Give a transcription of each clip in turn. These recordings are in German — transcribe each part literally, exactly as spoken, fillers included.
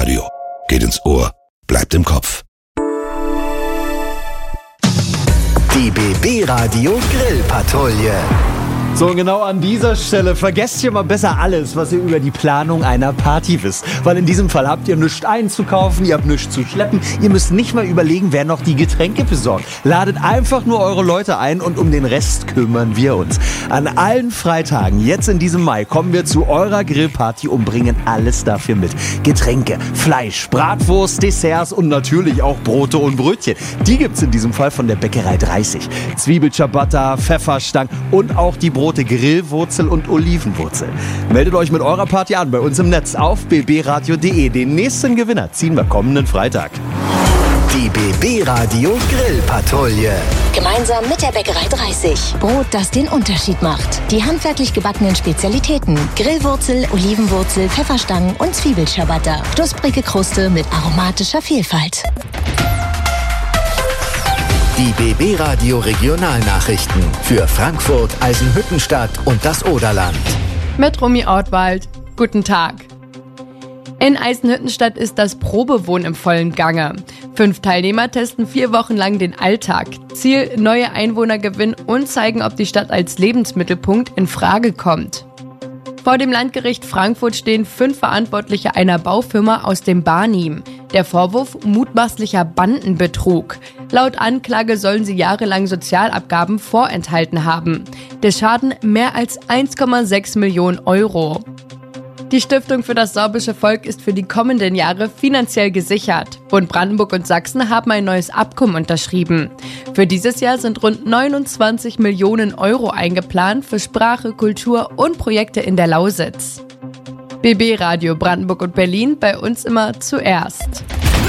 Radio. Geht ins Ohr, bleibt im Kopf. Die B B-Radio Grillpatrouille. So, genau an dieser Stelle vergesst ihr mal besser alles, was ihr über die Planung einer Party wisst. Weil in diesem Fall habt ihr nichts einzukaufen, ihr habt nichts zu schleppen, ihr müsst nicht mal überlegen, wer noch die Getränke besorgt. Ladet einfach nur eure Leute ein und um den Rest kümmern wir uns. An allen Freitagen, jetzt in diesem Mai, kommen wir zu eurer Grillparty und bringen alles dafür mit. Getränke, Fleisch, Bratwurst, Desserts und natürlich auch Brote und Brötchen. Die gibt's in diesem Fall von der Bäckerei dreißig. Zwiebelciabatta, Pfefferstangen und auch die Brote Grillwurzel und Olivenwurzel. Meldet euch mit eurer Party an bei uns im Netz auf b b radio punkt d e. Den nächsten Gewinner ziehen wir kommenden Freitag. Die B B-Radio Grillpatrouille. Gemeinsam mit der Bäckerei dreißig. Brot, das den Unterschied macht. Die handwerklich gebackenen Spezialitäten. Grillwurzel, Olivenwurzel, Pfefferstangen und Zwiebelciabatta. Knusprige Kruste mit aromatischer Vielfalt. Die B B-Radio Regionalnachrichten für Frankfurt, Eisenhüttenstadt und das Oderland. Mit Romy Ortwald. Guten Tag. In Eisenhüttenstadt ist das Probewohnen im vollen Gange. Fünf Teilnehmer testen vier Wochen lang den Alltag. Ziel: neue Einwohner gewinnen und zeigen, ob die Stadt als Lebensmittelpunkt in Frage kommt. Vor dem Landgericht Frankfurt stehen fünf Verantwortliche einer Baufirma aus dem Barnim. Der Vorwurf: mutmaßlicher Bandenbetrug. Laut Anklage sollen sie jahrelang Sozialabgaben vorenthalten haben. Der Schaden mehr als eins Komma sechs Millionen Euro. Die Stiftung für das sorbische Volk ist für die kommenden Jahre finanziell gesichert. Bund Brandenburg und Sachsen haben ein neues Abkommen unterschrieben. Für dieses Jahr sind rund neunundzwanzig Millionen Euro eingeplant für Sprache, Kultur und Projekte in der Lausitz. B B-Radio Brandenburg und Berlin, bei uns immer zuerst.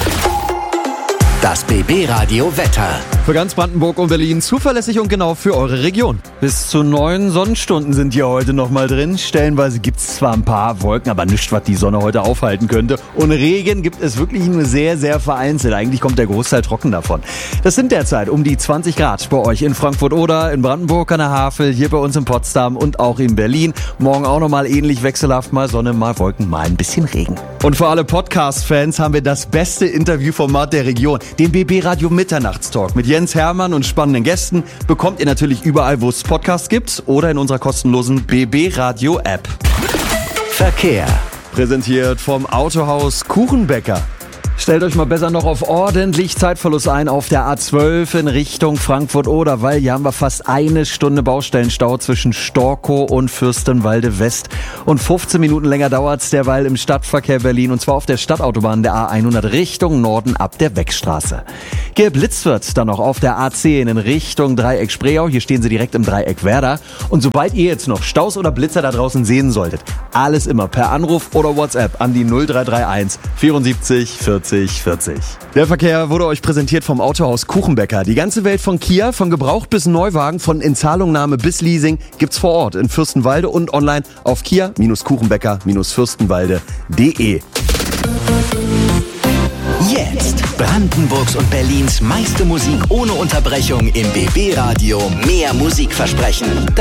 Das B B-Radio Wetter. Für ganz Brandenburg und Berlin zuverlässig und genau für eure Region. Bis zu neun Sonnenstunden sind hier heute noch mal drin. Stellenweise gibt es zwar ein paar Wolken, aber nichts, was die Sonne heute aufhalten könnte. Und Regen gibt es wirklich nur sehr, sehr vereinzelt. Eigentlich kommt der Großteil trocken davon. Das sind derzeit um die zwanzig Grad bei euch in Frankfurt-Oder, in Brandenburg an der Havel, hier bei uns in Potsdam und auch in Berlin. Morgen auch noch mal ähnlich wechselhaft, mal Sonne, mal Wolken, mal ein bisschen Regen. Und für alle Podcast-Fans haben wir das beste Interviewformat der Region. Den B B-Radio Mitternachtstalk mit Jens Hermann und spannenden Gästen bekommt ihr natürlich überall, wo es Podcasts gibt oder in unserer kostenlosen B B-Radio-App. Verkehr. Präsentiert vom Autohaus Kuchenbäcker. Stellt euch mal besser noch auf ordentlich Zeitverlust ein auf der A zwölf in Richtung Frankfurt-Oder, weil hier haben wir fast eine Stunde Baustellenstau zwischen Storkow und Fürstenwalde West. Und fünfzehn Minuten länger dauert's derweil im Stadtverkehr Berlin, und zwar auf der Stadtautobahn der A hundert Richtung Norden ab der Weckstraße. Geblitzt wird dann noch auf der A zehn in Richtung Dreieck Spreeau. Hier stehen sie direkt im Dreieck Werder. Und sobald ihr jetzt noch Staus oder Blitzer da draußen sehen solltet, alles immer per Anruf oder WhatsApp an die null drei drei eins vierundsiebzig vierzig vierzig. Der Verkehr wurde euch präsentiert vom Autohaus Kuchenbäcker. Die ganze Welt von Kia, von Gebrauch bis Neuwagen, von Inzahlungnahme bis Leasing gibt's vor Ort in Fürstenwalde und online auf kia Kuchenbäcker Fürstenwalde punkt de. Jetzt Brandenburgs und Berlins meiste Musik ohne Unterbrechung im B B-Radio. Mehr Musikversprechen.